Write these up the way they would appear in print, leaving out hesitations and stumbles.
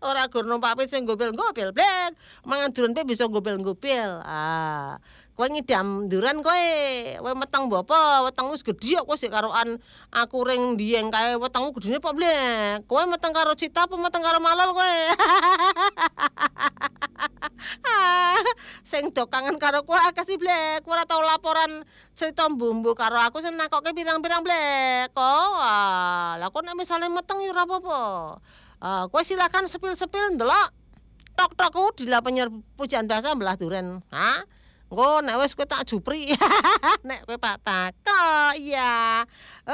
Ora gur numpak bis sing gopil-gopil, blek. Mangan duren pe bisa gopil-gopil. Kowe ngidam duren kowe. Kowe meteng mbok apa? Wetengmu wis gedhi kok kowe sik karokan aku ring ndiyeng kae wetengmu gedine apa, blek? Kowe meteng karo Cita apa meteng karo Malol kowe? Sing do kangen karo kowe akeh sih, blek. Kowe ora tau laporan cerita mbumbu karo aku sing nakoke pirang-pirang, blek. Kok lah kok nek misale meteng ya ora apa-apa. Kowe silakan sepil-sepil ndelok tok-tokku di penyer pujaan bahasa belah duren. Engko nek wis kowe tak jupri. Nek kowe patah kok iya.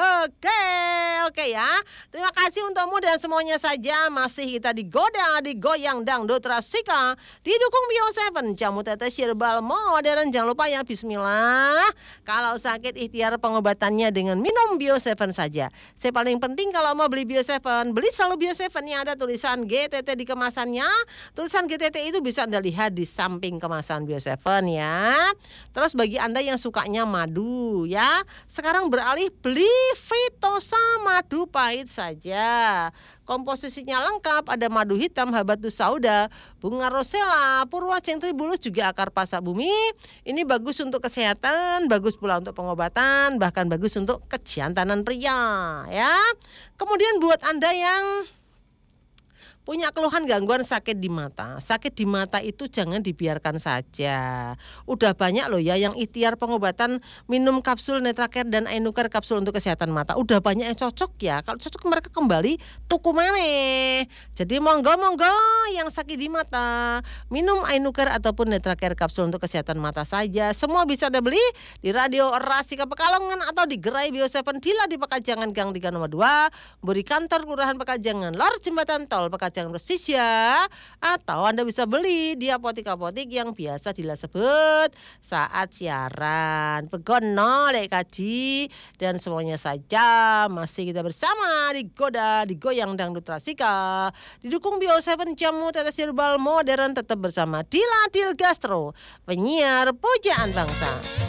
Oke ya. Terima kasih untukmu dan semuanya saja. Masih kita digoda, digoyang dangdut rasika. Didukung Bio7, jamu tetes herbal modern. Jangan lupa ya, bismillah. Kalau sakit ikhtiar pengobatannya dengan minum Bio7 saja. Yang paling penting kalau mau beli Bio7, beli selalu Bio7 yang ada tulisan GTT di kemasannya. Tulisan GTT itu bisa Anda lihat di samping kemasan Bio7 ya. Terus bagi Anda yang sukanya madu ya, sekarang beralih beli Vitosa madu pahit saja. Komposisinya lengkap, ada madu hitam, habatus sauda, bunga rosella, purwa centribulus, juga akar pasak bumi. Ini bagus untuk kesehatan, bagus pula untuk pengobatan, bahkan bagus untuk kejantanan pria ya. Kemudian buat Anda yang punya keluhan gangguan sakit di mata. Sakit di mata itu jangan dibiarkan saja. Udah banyak loh ya yang ikhtiar pengobatan minum kapsul Netracare dan Ainucare kapsul untuk kesehatan mata. Udah banyak yang cocok ya. Kalau cocok mereka kembali tuku maneh. Jadi monggo yang sakit di mata, minum Ainucare ataupun Netracare kapsul untuk kesehatan mata saja. Semua bisa Anda beli di Radio Rasika Pekalongan atau di Gerai Bio7 Dila di Pekajangan Gang 3 nomor 2, beri kantor Kelurahan Pekajangan, Lor Jembatan Tol Pekajangan persis ya, atau Anda bisa beli di apotik-apotik yang biasa disebut saat siaran. Pegono lek kaji dan semuanya saja masih kita bersama digoda, digoyang dangdut rasika, didukung Bio7 jamu tetes herbal modern, tetap bersama Dila Dil Gastro, penyiar pujaan bangsa.